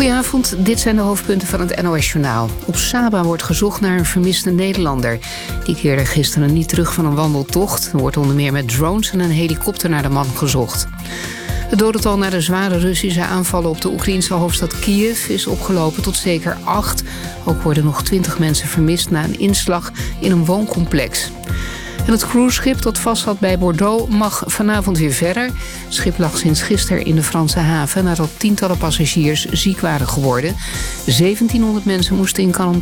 Goedenavond, dit zijn de hoofdpunten van het NOS-journaal. Op Saba wordt gezocht naar een vermiste Nederlander. Die keerde gisteren niet terug van een wandeltocht. Er wordt onder meer met drones en een helikopter naar de man gezocht. Het dodental na de zware Russische aanvallen op de Oekraïnse hoofdstad Kiev is opgelopen tot zeker 8. Ook worden nog 20 mensen vermist na een inslag in een wooncomplex. En het cruiseschip dat vast zat bij Bordeaux mag vanavond weer verder. Het schip lag sinds gisteren in de Franse haven nadat tientallen passagiers ziek waren geworden. 1700 mensen moesten in